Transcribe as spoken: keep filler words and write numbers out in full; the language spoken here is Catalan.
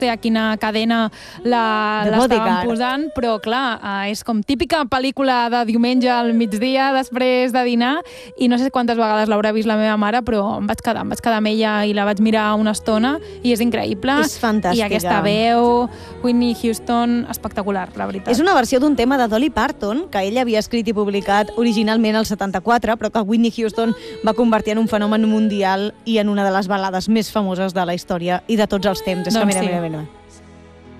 sé a quina cadena l'estaven posant, però clar, eh, és com típica pel·lícula de diumenge al migdia després de dinar, i no sé quantes vegades l'haurà vist la meva mare, però em vaig quedar, em vaig quedar amb ella i la vaig mirar una estona, i és increïble. És fantàstica. I aquesta veu, Whitney Houston, espectacular, la veritat. És una versió d'un tema de Dolly Parton, que ella havia escrit i publicat originalment al setanta-quatre, però que Whitney Houston va convertir en un fenomen mundial i en una de les balades més famoses de la història i de tots els temps. És doncs que mira, sí. mira, mira.